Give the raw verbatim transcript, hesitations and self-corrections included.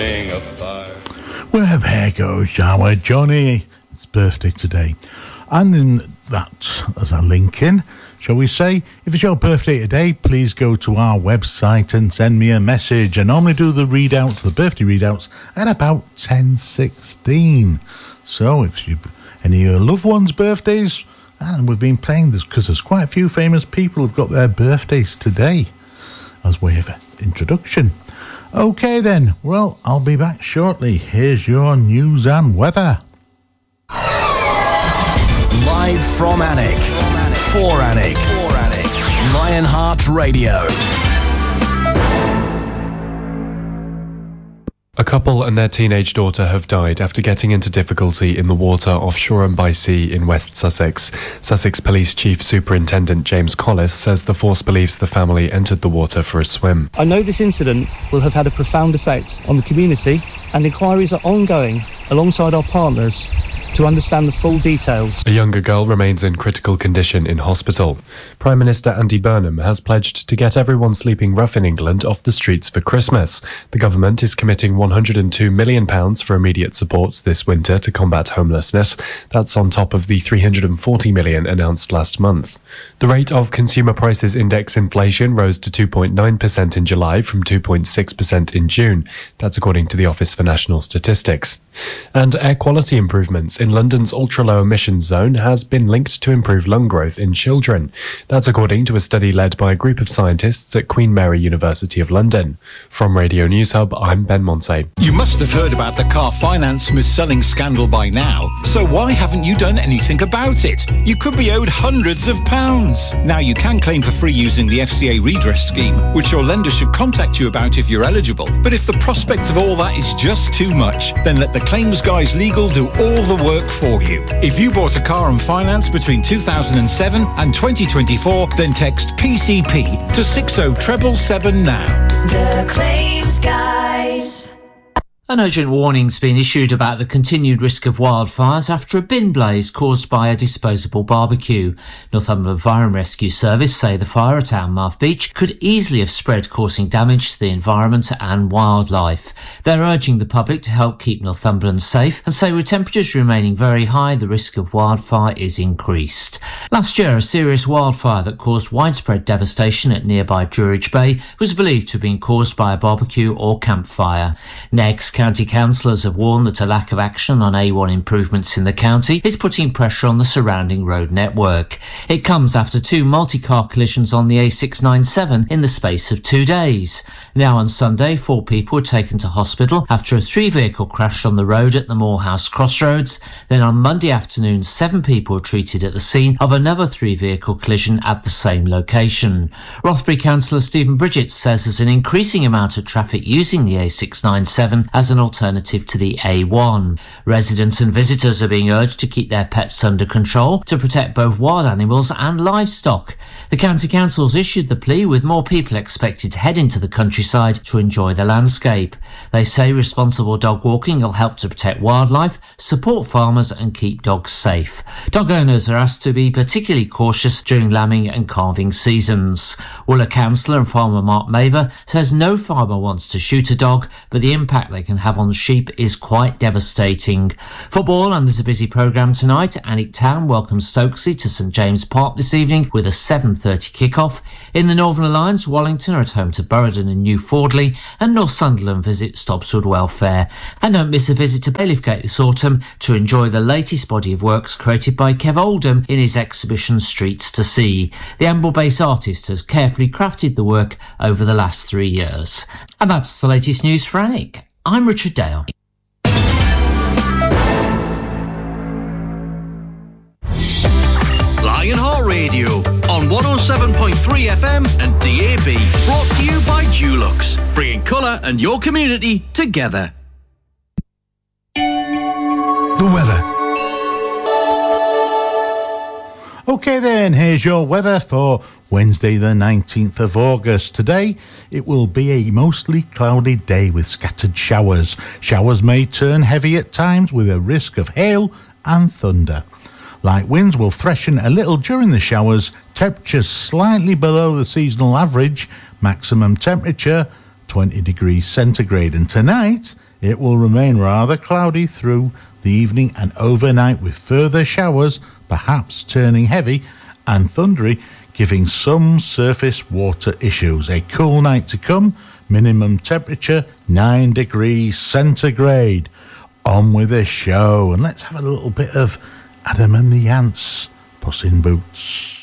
Well, there goes our Johnny. It's birthday today. And in that, as a link in, shall we say, if it's your birthday today, please go to our website and send me a message. I normally do the readouts, the birthday readouts, at about ten sixteen. So if you any of your loved ones' birthdays, and we've been playing this because there's quite a few famous people who've got their birthdays today as way of introduction. Okay then, well, I'll be back shortly. Here's your news and weather. Live from Alnwick, for Alnwick, for Alnwick, Lionheart Radio. A couple and their teenage daughter have died after getting into difficulty in the water off Shoreham by Sea in West Sussex. Sussex Police Chief Superintendent James Collis says the force believes the family entered the water for a swim. I know this incident will have had a profound effect on the community, and inquiries are ongoing alongside our partners to understand the full details. A younger girl remains in critical condition in hospital. Prime Minister Andy Burnham has pledged to get everyone sleeping rough in England off the streets for Christmas. The government is committing one hundred two million pounds for immediate support this winter to combat homelessness. That's on top of the three hundred forty million pounds announced last month. The rate of consumer prices index inflation rose to two point nine percent in July from two point six percent in June. That's according to the Office for National Statistics. And air quality improvements in London's ultra-low emissions zone has been linked to improved lung growth in children. That's according to a study led by a group of scientists at Queen Mary University of London. From Radio News Hub, I'm Ben Monte. You must have heard about the car finance mis-selling scandal by now, so why haven't you done anything about it? You could be owed hundreds of pounds. Now you can claim for free using the F C A redress scheme, which your lender should contact you about if you're eligible. But if the prospect of all that is just too much, then let the Claims Guys Legal do all the work for you. If you bought a car on finance between two thousand seven and twenty twenty-four, then text P C P to six oh seven seven now. The Claims Guys. An urgent warning's been issued about the continued risk of wildfires after a bin blaze caused by a disposable barbecue. Northumberland Fire and Rescue Service say the fire at Alnmouth Beach could easily have spread, causing damage to the environment and wildlife. They're urging the public to help keep Northumberland safe and say with temperatures remaining very high, the risk of wildfire is increased. Last year, a serious wildfire that caused widespread devastation at nearby Druridge Bay was believed to have been caused by a barbecue or campfire. Next, county councillors have warned that a lack of action on A one improvements in the county is putting pressure on the surrounding road network. It comes after two multi-car collisions on the A six ninety-seven in the space of two days. Now on Sunday, four people were taken to hospital after a three-vehicle crash on the road at the Morehouse Crossroads. Then on Monday afternoon, seven people were treated at the scene of another three-vehicle collision at the same location. Rothbury councillor Stephen Bridget says there's an increasing amount of traffic using the A six ninety-seven as an alternative to the A one. Residents and visitors are being urged to keep their pets under control to protect both wild animals and livestock. The County Council's issued the plea with more people expected to head into the countryside to enjoy the landscape. They say responsible dog walking will help to protect wildlife, support farmers and keep dogs safe. Dog owners are asked to be particularly cautious during lambing and calving seasons. Wooler councillor and farmer Mark Maver says no farmer wants to shoot a dog, but the impact they can have on sheep is quite devastating. Football, and there's a busy programme tonight. Alnwick Town welcomes Stokesay to St James Park this evening with a seven thirty kick-off. In the Northern Alliance, Wallington are at home to Burradon and New Fordley, and North Sunderland visit Stobswood Welfare. And don't miss a visit to Bailiffgate this autumn to enjoy the latest body of works created by Kev Oldham in his exhibition Streets to See. The Amble-based artist has carefully crafted the work over the last three years. And that's the latest news for Alnwick. I'm Richard Dale. Lionheart Radio on one oh seven point three F M and D A B. Brought to you by Dulux, bringing colour and your community together. The weather. Okay then, here's your weather for Wednesday the nineteenth of August. Today, it will be a mostly cloudy day with scattered showers. Showers may turn heavy at times with a risk of hail and thunder. Light winds will freshen a little during the showers. Temperatures slightly below the seasonal average. Maximum temperature twenty degrees centigrade. And tonight, it will remain rather cloudy through the evening and overnight, with further showers perhaps turning heavy and thundery, giving some surface water issues. A cool night to come, minimum temperature nine degrees centigrade. On with the show, and let's have a little bit of Adam and the Ants, Puss in Boots.